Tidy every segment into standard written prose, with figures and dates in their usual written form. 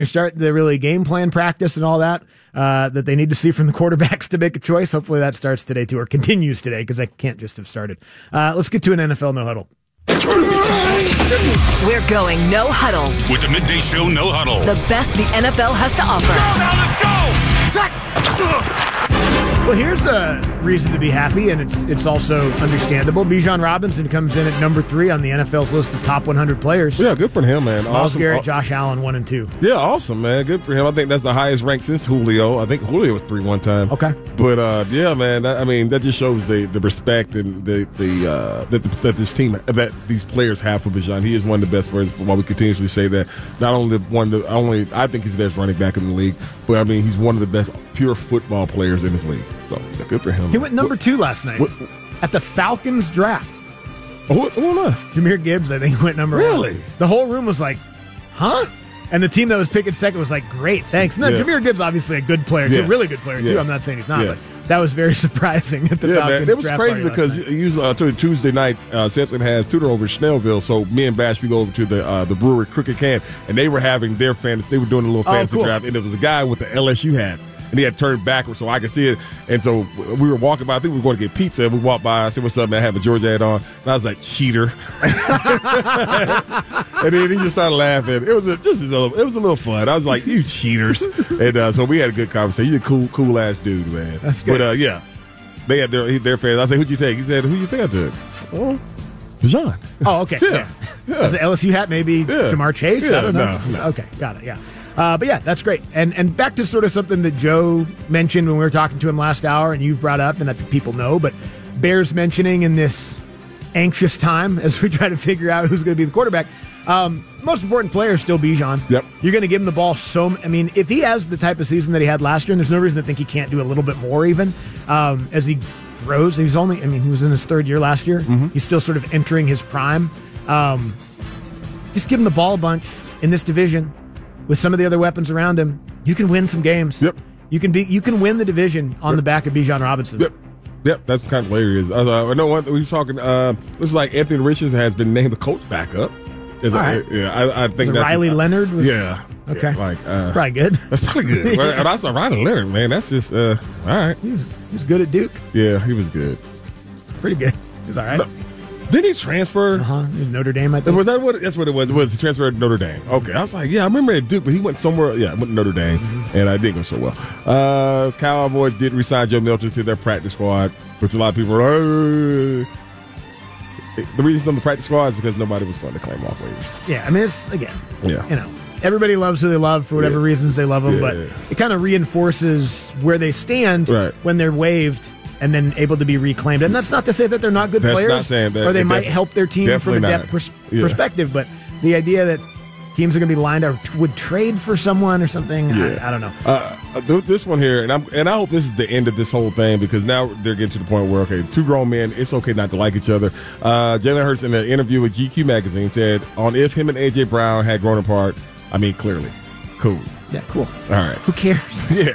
start the really game plan practice and all that that they need to see from the quarterbacks to make a choice. Hopefully that starts today too, or continues today, because I can't just have started. Let's get to an NFL No Huddle. We're going No Huddle. With the Midday Show No Huddle. The best the NFL has to offer. Let's go! Well, here's a reason to be happy, and it's also understandable. Bijan Robinson comes in at number 3 on the NFL's list of top 100 players. Yeah, good for him, man. Myles Awesome. Garrett, Josh Allen, 1 and 2. Yeah, awesome, man. Good for him. I think that's the highest rank since Julio. I think Julio was 3 one time. Okay. But, yeah, man, that just shows the respect and that this team, that these players have for Bijan. He is one of the best players. While we continuously say that, not only I think he's the best running back in the league, but I mean, he's one of the best pure football players in this league. So, good for him. He went number 2 last night at the Falcons draft. What? Jahmyr Gibbs, I think, went number 1. Really? The whole room was like, huh? And the team that was picking second was like, great, thanks. No, Yeah. Jahmyr Gibbs, obviously a good player, too, Yeah. a really good player, too. Yes. I'm not saying he's not, Yes. but that was very surprising at the Falcons man. It was draft crazy party because last night. usually Tuesday nights, Simpson has tutor over Snellville, so me and Bash, we go over to the brewery Crooked Can, and they were having their fantasy. They were doing a little fantasy cool. draft, and there was a guy with the LSU hat. And he had turned backwards so I could see it. And so we were walking by. I think we were going to get pizza. And we walked by. I said, "What's up, man?" I have a Georgia hat on. And I was like, "Cheater." And then he just started laughing. It was a little fun. I was like, "You cheaters." And so we had a good conversation. He's a cool ass dude, man. That's good. But yeah, they had their fans. I said, "Who'd you take?" He said, "Who you think I took?" Oh, Bijan. Oh, okay. Yeah. Was the LSU hat maybe Jamar Chase? Yeah, I don't know. no. Okay, got it, yeah. But yeah, that's great. And back to sort of something that Joe mentioned when we were talking to him last hour, and you've brought up, and I think people know, but Bears mentioning in this anxious time as we try to figure out who's going to be the quarterback. Most important player is still Bijan. Yep. You're going to give him the ball if he has the type of season that he had last year, and there's no reason to think he can't do a little bit more even as he grows. He was in his 3rd year last year. Mm-hmm. He's still sort of entering his prime. Just give him the ball a bunch in this division. With some of the other weapons around him, you can win some games. Yep. You can win the division on the back of Bijan Robinson. Yep, that's the kind of player he is. I know we were talking. Looks like Anthony Richardson has been named the Colts backup. Right. I think that's Riley Leonard was. Yeah. Okay. Yeah, probably good. That's probably good. And I saw Riley Leonard, man. That's just all right. He was good at Duke. Yeah, he was good. Pretty good. He's all right. No. Didn't he transfer? Notre Dame, I think. Was that what? That's what it was. It was he transferred to Notre Dame. Okay, I was like, yeah, I remember at Duke, but he went somewhere. Yeah, went to Notre Dame, and I didn't go so well. Cowboys did resign Joe Milton to their practice squad, which a lot of people were. The reason he's on the practice squad is because nobody was going to claim off waivers. Yeah, I mean, it's again. Yeah. Everybody loves who they love for whatever reasons they love them, but it kind of reinforces where they stand when they're waived and then able to be reclaimed. And that's not to say that they're not good players, not saying that, or they might help their team from a depth perspective. But the idea that teams are going to be lined or would trade for someone or something, I don't know. This one here, and I hope this is the end of this whole thing, because now they're getting to the point where, okay, 2 grown men, it's okay not to like each other. Jalen Hurts, in an interview with GQ magazine, said on if him and A.J. Brown had grown apart, I mean, clearly, cool. Yeah, cool. All right. Who cares? Yeah.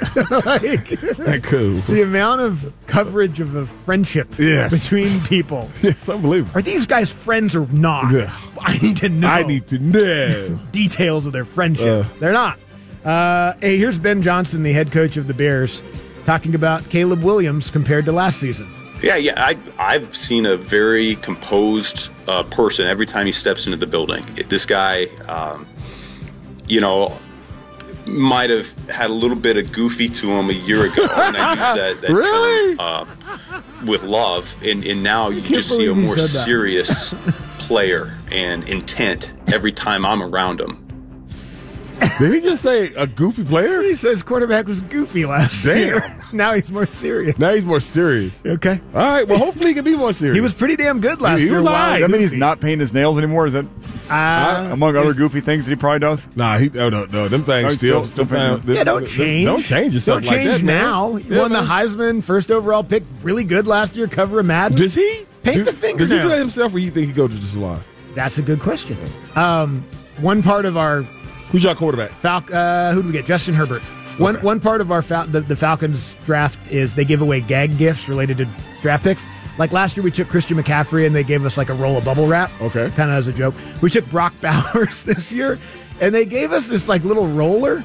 Cool. The amount of coverage of a friendship between people. It's unbelievable. Are these guys friends or not? Yeah. I need to know. Details of their friendship. They're not. Hey, here's Ben Johnson, the head coach of the Bears, talking about Caleb Williams compared to last season. Yeah. I've seen a very composed person every time he steps into the building. This guy, might have had a little bit of goofy to him a year ago, and I use that really? term, with love, and now you just see a more serious player and intent every time I'm around him. Did he just say a goofy player? He says quarterback was goofy last year. Now he's more serious. Okay. All right. Well, hopefully he can be more serious. He was pretty damn good last year. Does that mean he's not painting his nails anymore? Is that among other goofy things that he probably does? Nah, no. Them things still don't change. Don't change yourself like that. Don't change now. He won the Heisman, first overall pick, really good last year, cover of Madden. Does he? Paint the fingernails. Does he do that himself, or you think he goes to the salon? That's a good question. One part of our... Who's your quarterback? Who do we get? Justin Herbert. One part of our the Falcons draft is they give away gag gifts related to draft picks. Like last year, we took Christian McCaffrey and they gave us like a roll of bubble wrap. Okay. Kind of as a joke. We took Brock Bowers this year and they gave us this like little roller